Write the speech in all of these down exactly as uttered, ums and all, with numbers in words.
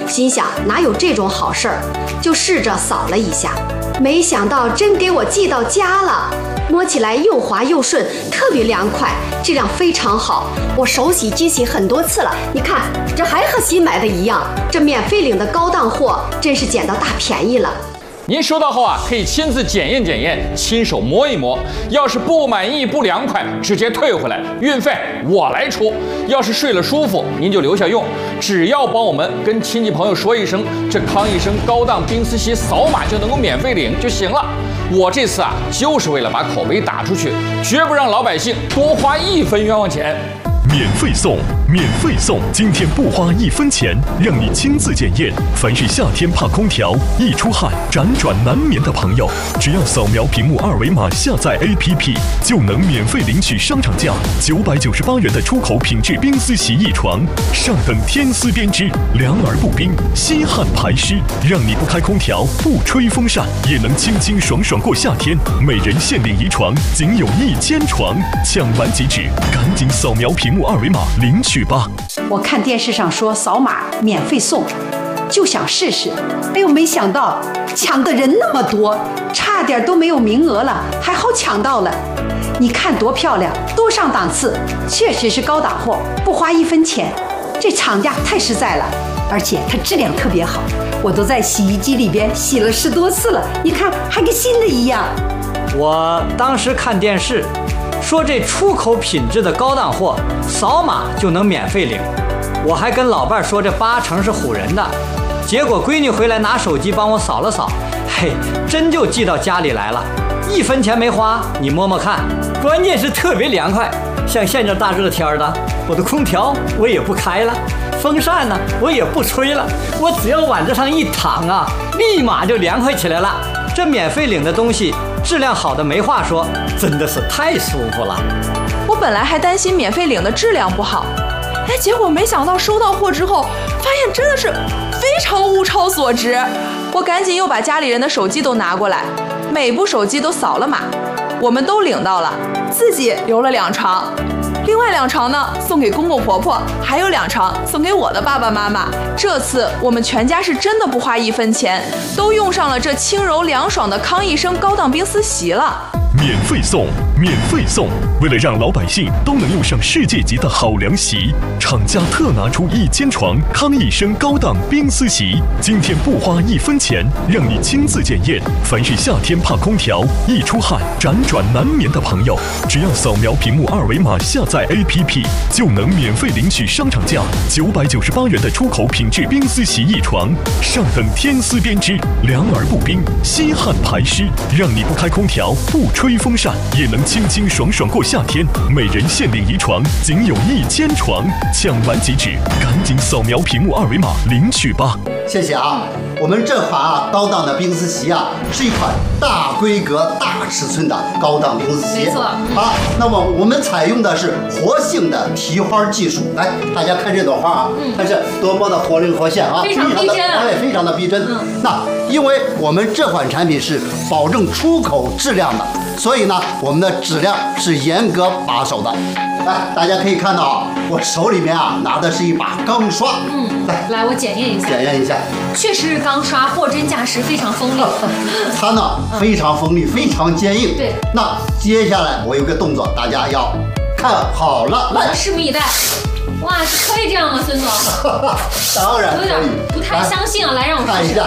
心想哪有这种好事儿，就试着扫了一下，没想到真给我寄到家了。摸起来又滑又顺，特别凉快，质量非常好。我手洗机洗很多次了，你看这还和新买的一样。这免费领的高档货真是捡到大便宜了。 您收到后啊，可以亲自检验检验，亲手摸一摸。要是不满意、不凉快，直接退回来，运费我来出。要是睡了舒服，您就留下用。只要帮我们跟亲戚朋友说一声，这康益生高档冰丝席扫码就能够免费领就行了。我这次啊，就是为了把口碑打出去，绝不让老百姓多花一分冤枉钱。 免费送，免费送！今天不花一分钱，让你亲自检验。凡是夏天怕空调、易出汗、辗转难眠的朋友，只要扫描屏幕二维码下载 A P P， 就能免费领取商场价九百九十八元的出口品质冰丝席一床，上等天丝编织，凉而不冰，吸汗排湿，让你不开空调、不吹风扇也能清清爽爽过夏天。每人限领一床，仅有一间床，抢完即止，赶紧扫描屏幕二维码领取吧！ 我看电视上说扫码免费送，就想试试。哎呦，没想到抢的人那么多，差点都没有名额了，还好抢到了。你看多漂亮，多上档次，确实是高档货，不花一分钱。这厂家太实在了，而且它质量特别好，我都在洗衣机里边洗了十多次了，你看还跟新的一样。 我当时看电视说这出口品质的高档货，扫码就能免费领。我还跟老伴说这八成是唬人的，结果闺女回来拿手机帮我扫了扫，嘿，真就寄到家里来了，一分钱没花，你摸摸看，关键是特别凉快。像现在大热天的，我的空调我也不开了，风扇呢我也不吹了，我只要往这上一躺啊，立马就凉快起来了。这免费领的东西质量好的没话说，真的是太舒服了。 我本来还担心免费领的质量不好，哎，结果没想到收到货之后，发现真的是非常物超所值。我赶紧又把家里人的手机都拿过来，每部手机都扫了码，我们都领到了，自己留了两床，另外两床呢送给公公婆婆，还有两床送给我的爸爸妈妈。这次我们全家是真的不花一分钱，都用上了这轻柔凉爽的康益生高档冰丝席了。 免费送，免费送！为了让老百姓都能用上世界级的好凉席，厂家特拿出一间床康益生高档冰丝席，今天不花一分钱，让你亲自检验。凡是夏天怕空调、易出汗、辗转难眠的朋友，只要扫描屏幕二维码下载 A P P， 就能免费领取商场价九百九十八元的出口品质冰丝席一床，上等天丝编织，凉而不冰，吸汗排湿，让你不开空调、不吹风扇也能清清爽爽过夏天。每人限领一床，仅有一间床，抢完即止，赶紧扫描屏幕二维码领取吧！ 谢谢啊，我们这款啊高档的冰丝席啊，是一款大规格、大尺寸的高档冰丝席。 没错。 好，那么我们采用的是活性的提花技术。来，大家看这朵花啊，嗯、看是多么的活灵活现啊， 非常逼真啊， 哎，非常的逼真。嗯、那因为我们这款产品是保证出口质量的，所以呢，我们的质量是严格把守的。来，大家可以看到啊，我手里面啊拿的是一把钢刷。 嗯，来，来，我检验一下。 检验一下。 确实是钢刷，货真价实，非常锋利。 它呢非常锋利，非常坚硬。 对。 那接下来我有个动作，大家要看好了，来， 拭目以待。哇，可以这样吗，孙总？ 当然可以。 有点不太相信啊，来让我看一下。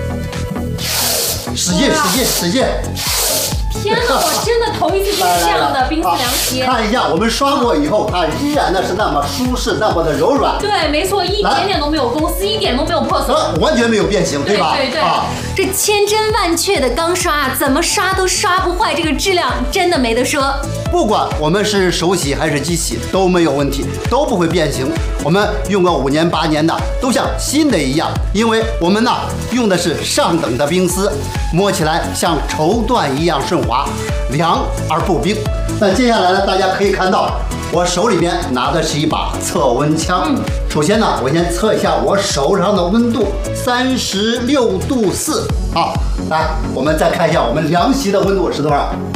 使劲，使劲，使劲！ 天哪，我真的头一次见这样的冰丝凉席。 看一下，我们刷过以后，它依然的是那么舒适，那么的柔软。 对，没错，一点点都没有公司，一点都没有破损， 完全没有变形，对吧？ 对对对。 啊， 这千真万确的钢刷啊，怎么刷都刷不坏，这个质量真的没得说。 不管我们是手洗还是机洗都没有问题，都不会变形。我们用个五年八年的，都像新的一样，因为我们呢用的是上等的冰丝，摸起来像绸缎一样顺滑，凉而不冰。那接下来呢，大家可以看到我手里边拿的是一把测温枪。嗯、首先呢，我先测一下我手上的温度，三十六度四。好，来，我们再看一下我们凉席的温度是多少？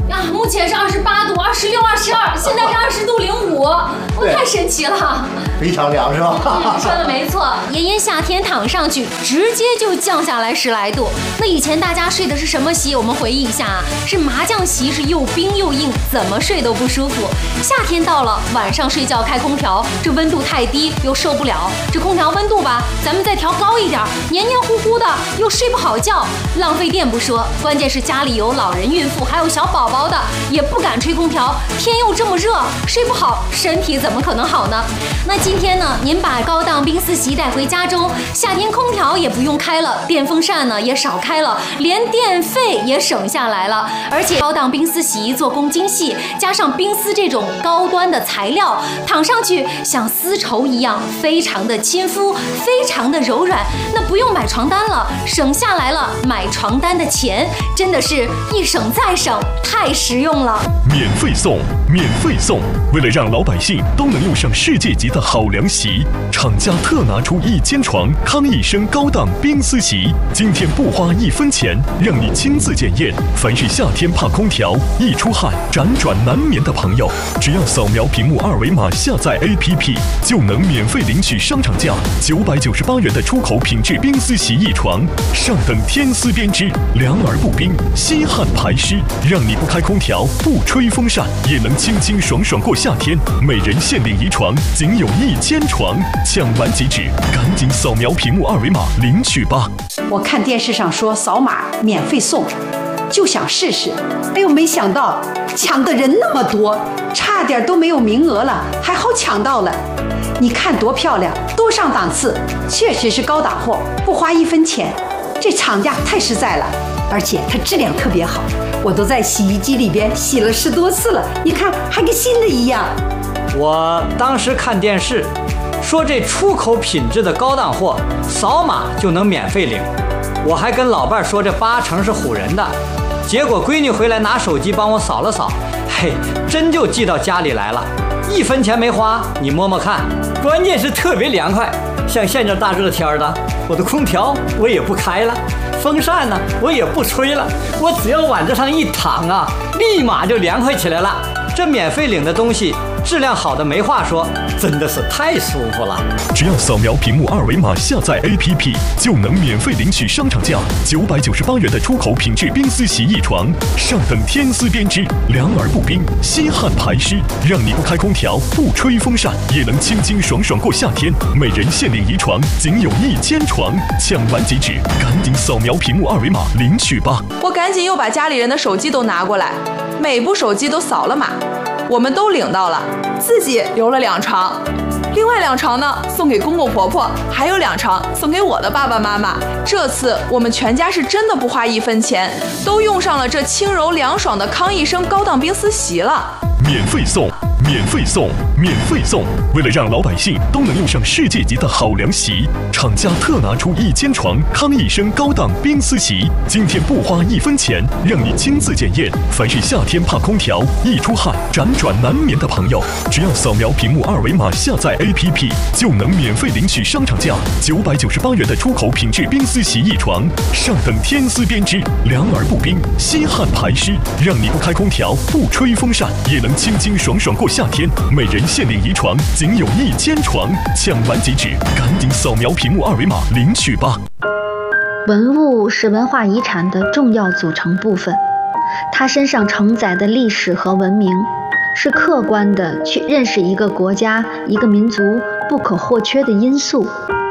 啊，目前是二十八度、二十六、二十二，现在是二十度零五，我太神奇了。 非常凉是吧？ 嗯，说的没错，炎炎夏天躺上去，直接就降下来十来度。那以前大家睡的是什么席？我们回忆一下啊，是麻将席，是又冰又硬，怎么睡都不舒服。夏天到了，晚上睡觉开空调，这温度太低又受不了，这空调温度吧，咱们再调高一点，黏黏糊糊的又睡不好觉，浪费电不说，关键是家里有老人、孕妇还有小宝宝的，也不敢吹空调，天又这么热，睡不好，身体怎么可能好呢？那今天呢，您把高档冰丝席带回家中，夏天空调也不用开了，电风扇呢也少开了，连电费也省下来了。而且高档冰丝席做工精细，加上冰丝这种高端的材料，躺上去像丝绸一样，非常的亲肤，非常的柔软。那不用买床单了，省下来了买床单的钱，真的是一省再省，太实用了。 免费送，免费送！为了让老百姓都能用上世界级的好凉席，厂家特拿出一间床康一生高档冰丝席，今天不花一分钱，让你亲自检验。凡是夏天怕空调、易出汗、辗转难眠的朋友，只要扫描屏幕二维码下载 A P P， 就能免费领取商场价九百九十八元的出口品质冰丝席一床，上等天丝编织，凉而不冰，吸汗排湿，让你不开空调、不吹风扇也能清清爽爽过夏天。每人限领一床，仅有一间床，抢完即止，赶紧扫描屏幕二维码领取吧。 我看电视上说扫码免费送，就想试试，哎呦，没想到抢的人那么多，差点都没有名额了，还好抢到了。你看多漂亮，多上档次，确实是高档货，不花一分钱，这厂家太实在了，而且它质量特别好，我都在洗衣机里边洗了十多次了，你看还跟新的一样。 我当时看电视说这出口品质的高档货，扫码就能免费领。我还跟老伴说这八成是唬人的，结果闺女回来拿手机帮我扫了扫，嘿，真就寄到家里来了，一分钱没花，你摸摸看，关键是特别凉快。像现在大热天的，我的空调我也不开了，风扇呢我也不吹了，我只要往这上一躺啊，立马就凉快起来了。这免费领的东西质量好的没话说，真的是太舒服了。 只要扫描屏幕二维码下载 A P P， 就能免费领取商场价九百九十八元的出口品质冰丝席一床，上等天丝编织，凉而不冰，吸汗排湿，让你不开空调、不吹风扇也能清清爽爽过夏天。每人限领一床，仅有一间床，抢完即止，赶紧扫描屏幕二维码领取吧。 我赶紧又把家里人的手机都拿过来，每部手机都扫了码。我们都领到了，自己留了两床，另外两床呢送给公公婆婆，还有两床送给我的爸爸妈妈。这次我们全家是真的不花一分钱，都用上了这轻柔凉爽的康一生高档冰丝席了。 免费送，免费送，免费送！为了让老百姓都能用上世界级的好凉席，厂家特拿出一间床康一生高档冰丝席，今天不花一分钱，让你亲自检验。凡是夏天怕空调、易出汗、辗转难眠的朋友，只要扫描屏幕二维码下载 A P P， 就能免费领取商场价九百九十八元的出口品质冰丝席一床，上等天丝编织，凉而不冰，吸汗排湿，让你不开空调、不吹风扇也能清清爽爽过夏天。每人限领一床，仅有一间床，抢完即止，赶紧扫描屏幕二维码领取吧。 文物是文化遗产的重要组成部分，它身上承载的历史和文明，是客观的去认识一个国家、一个民族不可或缺的因素。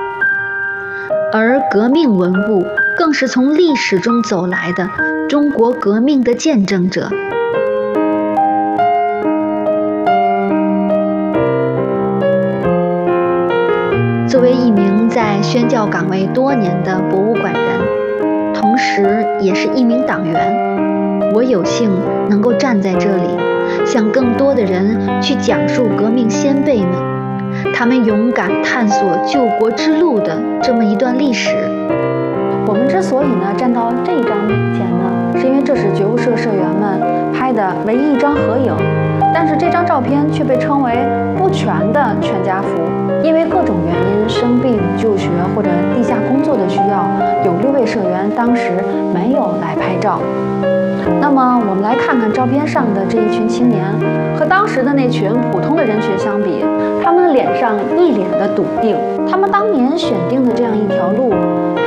而革命文物更是从历史中走来的中国革命的见证者。作为一名在宣教岗位多年的博物馆人，同时也是一名党员，我有幸能够站在这里，向更多的人去讲述革命先辈们他们勇敢探索救国之路的这么一段历史。 我们之所以呢站到这一张面前呢，是因为这是觉悟社社员们拍的唯一一张合影，但是这张照片却被称为不全的全家福。因为各种原因生病、就学或者地下工作的需要，有六位社员当时没有来拍照。那么我们来看看照片上的这一群青年，和当时的那群普通的人群相比，他们的脸上一脸的笃定。他们当年选定的这样一条路，